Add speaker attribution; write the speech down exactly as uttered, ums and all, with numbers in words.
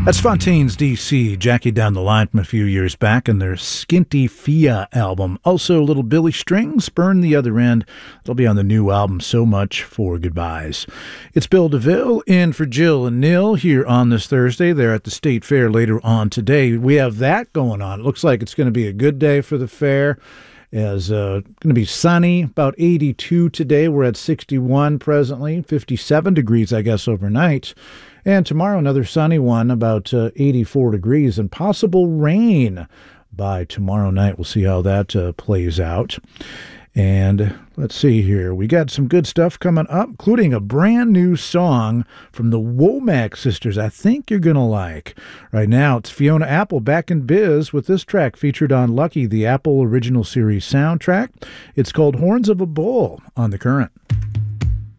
Speaker 1: That's Fontaines D C, Jackie down the line from a few years back, and their Skinty Fia album. Also, a little Billy Strings, Burn the Other End. They'll be on the new album, So Much for Goodbyes. It's Bill DeVille in for Jill and Neil here on this Thursday. They're at the State Fair later on today. We have that going on. It looks like it's going to be a good day for the fair. It's uh, going to be sunny, about eighty-two today. We're at sixty-one presently, fifty-seven degrees, I guess, overnight. And tomorrow, another sunny one, about uh, eighty-four degrees, and possible rain by tomorrow night. We'll see how that uh, plays out. And let's see here. We got some good stuff coming up, including a brand new song from the Womack sisters I think you're going to like. Right now, it's Fiona Apple back in biz with this track featured on Lucky, the Apple Original Series soundtrack. It's called Horns of a Bull on The Current.